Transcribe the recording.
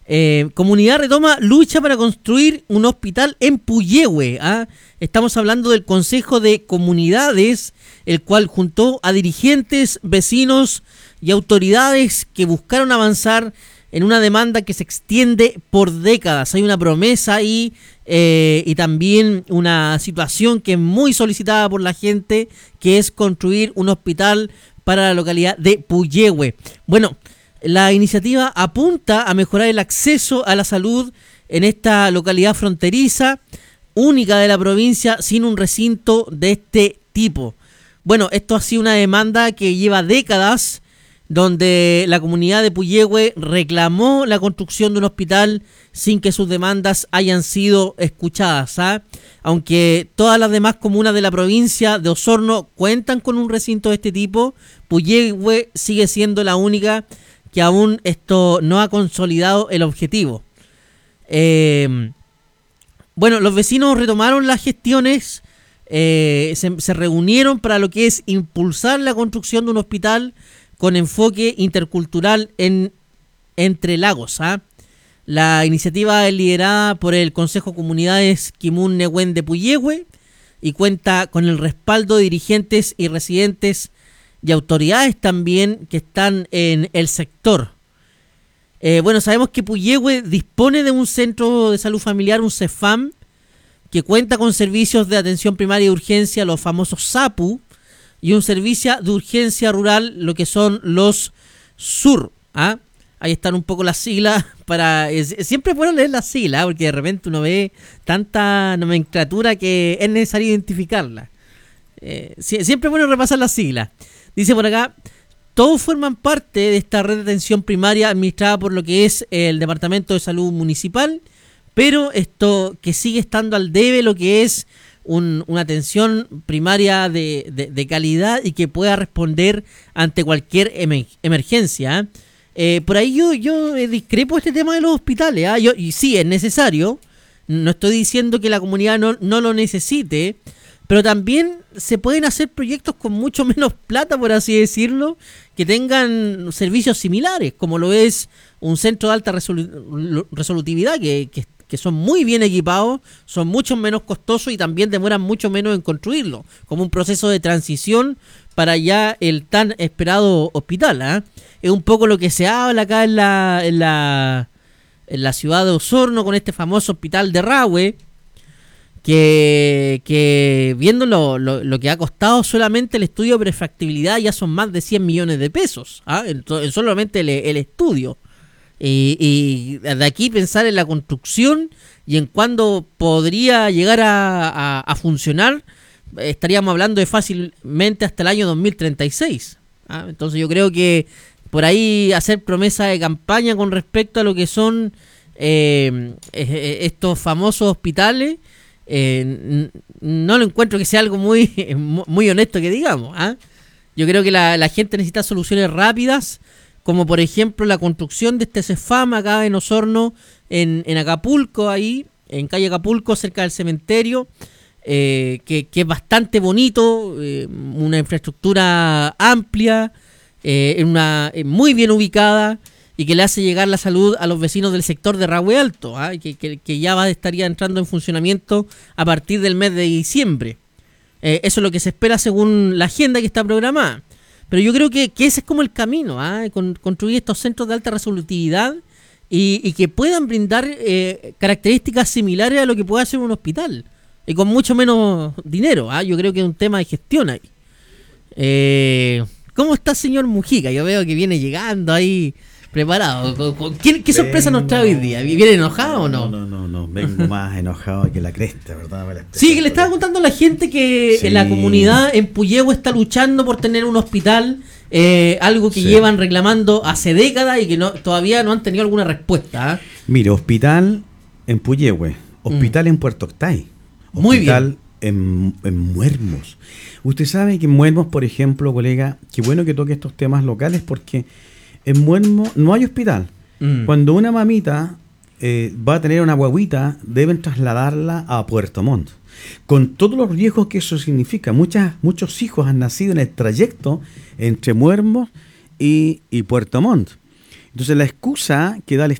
Comunidad retoma lucha para construir un hospital en Puyehue. Estamos hablando del Consejo de Comunidades, el cual juntó a dirigentes, vecinos y autoridades que buscaron avanzar en una demanda que se extiende por décadas. Hay una promesa ahí y también una situación que es muy solicitada por la gente, que es construir un hospital para la localidad de Puyehue. Bueno, la iniciativa apunta a mejorar el acceso a la salud en esta localidad fronteriza, única de la provincia, sin un recinto de este tipo. Bueno, esto ha sido una demanda que lleva décadas, donde la comunidad de Puyehue reclamó la construcción de un hospital sin que sus demandas hayan sido escuchadas. Aunque todas las demás comunas de la provincia de Osorno cuentan con un recinto de este tipo, Puyehue sigue siendo la única que aún esto no ha consolidado el objetivo. Bueno, los vecinos retomaron las gestiones, se reunieron para lo que es impulsar la construcción de un hospital con enfoque intercultural entre lagos. La iniciativa es liderada por el Consejo Comunidades Kimun Nehuen de Puyehue y cuenta con el respaldo de dirigentes y residentes y autoridades también que están en el sector. Bueno, sabemos que Puyehue dispone de un centro de salud familiar, un CEFAM, que cuenta con servicios de atención primaria y urgencia, los famosos SAPU, y un servicio de urgencia rural, lo que son los SUR. Ahí están un poco las siglas, siempre es bueno leer las siglas, porque de repente uno ve tanta nomenclatura que es necesario identificarla. Siempre es bueno repasar las siglas. Dice por acá, todos forman parte de esta red de atención primaria administrada por lo que es el Departamento de Salud Municipal, pero esto que sigue estando al debe lo que es una atención primaria de calidad y que pueda responder ante cualquier emergencia. Por ahí yo discrepo este tema de los hospitales. Y sí, es necesario. No estoy diciendo que la comunidad no lo necesite, pero también se pueden hacer proyectos con mucho menos plata, por así decirlo, que tengan servicios similares, como lo es un centro de alta resolutividad, que son muy bien equipados, son mucho menos costosos y también demoran mucho menos en construirlo, como un proceso de transición para ya el tan esperado hospital. Es un poco lo que se habla acá en la ciudad de Osorno con este famoso hospital de Rahue, que viendo lo que ha costado solamente el estudio de prefactibilidad ya son más de 100 millones de pesos, en solamente el estudio. Y de aquí pensar en la construcción y en cuándo podría llegar a funcionar, estaríamos hablando de fácilmente hasta el año 2036. Entonces yo creo que por ahí hacer promesa de campaña con respecto a lo que son estos famosos hospitales, no lo encuentro que sea algo muy honesto que digamos. Yo creo que la gente necesita soluciones rápidas, como por ejemplo la construcción de este CEFAM acá en Osorno, en Acapulco, ahí, en calle Acapulco, cerca del cementerio, que es bastante bonito, una infraestructura amplia, muy bien ubicada, y que le hace llegar la salud a los vecinos del sector de Rahue Alto, que ya estaría entrando en funcionamiento a partir del mes de diciembre. Eso es lo que se espera según la agenda que está programada. Pero yo creo que ese es como el camino, construir estos centros de alta resolutividad y que puedan brindar características similares a lo que puede hacer un hospital, y con mucho menos dinero. Yo creo que es un tema de gestión ahí. ¿Cómo está, señor Mujica? Yo veo que viene llegando ahí preparado. ¿Qué sorpresa nos trae hoy día? ¿Viene enojado o no? No, vengo más enojado que la cresta, ¿verdad? Sí, que le estaba contando a la gente que la comunidad en Puyehue está luchando por tener un hospital, algo que llevan reclamando hace décadas y que todavía no han tenido alguna respuesta. Mire, hospital en Puyehue, hospital en Puerto Octay, hospital en Muermos. Usted sabe que en Muermos, por ejemplo, colega, qué bueno que toque estos temas locales, porque en Muermos no hay hospital. Cuando una mamita va a tener una guaguita, deben trasladarla a Puerto Montt, con todos los riesgos que eso significa. Muchos hijos han nacido en el trayecto entre Muermos y Puerto Montt. Entonces la excusa que da el